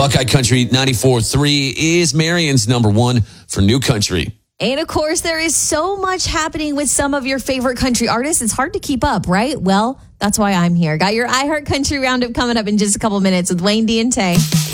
Buckeye Country 94.3 is Marion's number one for new country. And of course, there is so much happening with some of your favorite country artists. It's hard to keep up, right? Well, that's why I'm here. Got your iHeart Country Roundup coming up in just a couple minutes with Wayne D and Tay.